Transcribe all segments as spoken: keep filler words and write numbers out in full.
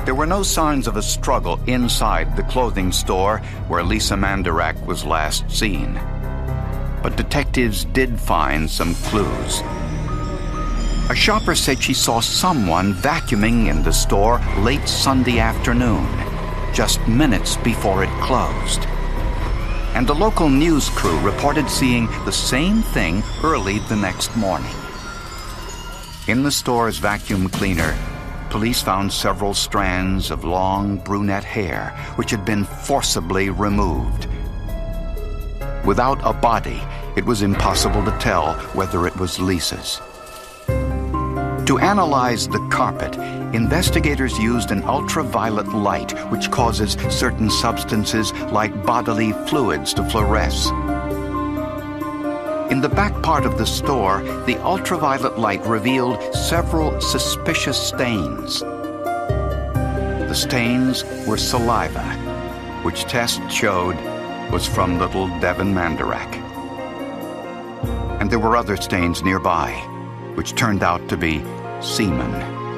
There were no signs of a struggle inside the clothing store where Lisa Mandarach was last seen. But detectives did find some clues. A shopper said she saw someone vacuuming in the store late Sunday afternoon, just minutes before it closed. And a local news crew reported seeing the same thing early the next morning. In the store's vacuum cleaner, police found several strands of long brunette hair which had been forcibly removed. Without a body, it was impossible to tell whether it was Lisa's. To analyze the carpet, investigators used an ultraviolet light which causes certain substances like bodily fluids to fluoresce. In the back part of the store, the ultraviolet light revealed several suspicious stains. The stains were saliva, which tests showed was from little Devin Mandarach. And there were other stains nearby, which turned out to be semen.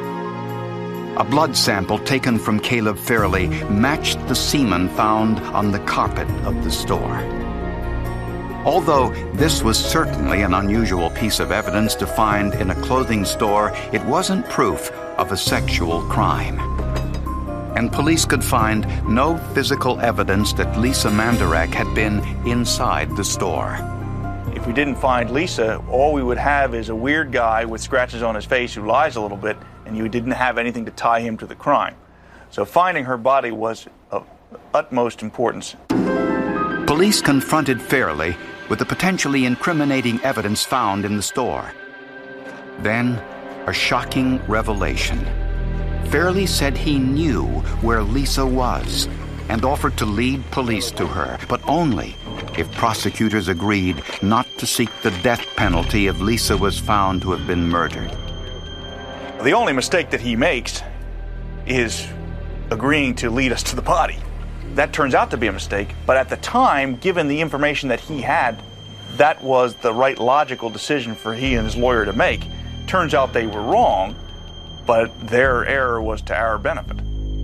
A blood sample taken from Caleb Fairley matched the semen found on the carpet of the store. Although this was certainly an unusual piece of evidence to find in a clothing store, it wasn't proof of a sexual crime. And police could find no physical evidence that Lisa Mandarach had been inside the store. If we didn't find Lisa, all we would have is a weird guy with scratches on his face who lies a little bit, and you didn't have anything to tie him to the crime. So finding her body was of utmost importance. Police confronted Fairley with the potentially incriminating evidence found in the store. Then, a shocking revelation. Fairley said he knew where Lisa was and offered to lead police to her, but only if prosecutors agreed not to seek the death penalty if Lisa was found to have been murdered. The only mistake that he makes is agreeing to lead us to the body. That turns out to be a mistake, but at the time, given the information that he had, that was the right logical decision for he and his lawyer to make. Turns out they were wrong, but their error was to our benefit.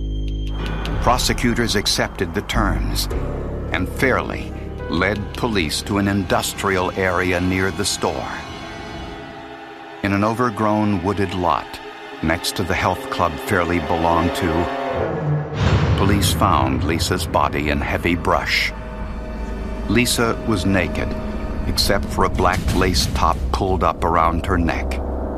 Prosecutors accepted the terms, and Fairley led police to an industrial area near the store. In an overgrown wooded lot next to the health club Fairley belonged to, police found Lisa's body in heavy brush. Lisa was naked, except for a black lace top pulled up around her neck.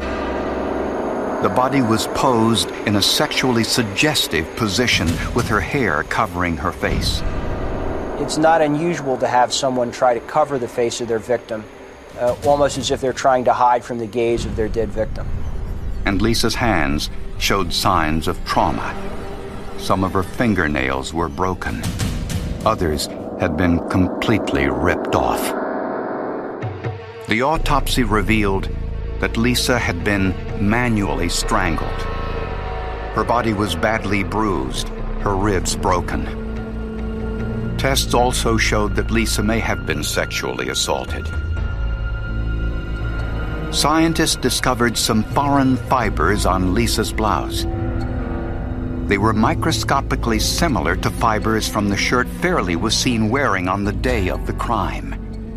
The body was posed in a sexually suggestive position with her hair covering her face. It's not unusual to have someone try to cover the face of their victim, uh, almost as if they're trying to hide from the gaze of their dead victim. And Lisa's hands showed signs of trauma. Some of her fingernails were broken. Others had been completely ripped off. The autopsy revealed that Lisa had been manually strangled. Her body was badly bruised, her ribs broken. Tests also showed that Lisa may have been sexually assaulted. Scientists discovered some foreign fibers on Lisa's blouse. They were microscopically similar to fibers from the shirt Fairley was seen wearing on the day of the crime.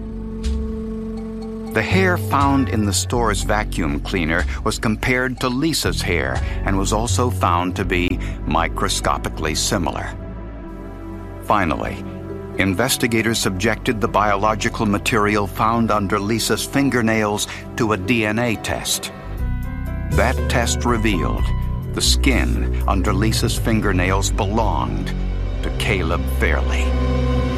The hair found in the store's vacuum cleaner was compared to Lisa's hair and was also found to be microscopically similar. Finally, investigators subjected the biological material found under Lisa's fingernails to a D N A test. That test revealed the skin under Lisa's fingernails belonged to Caleb Fairley.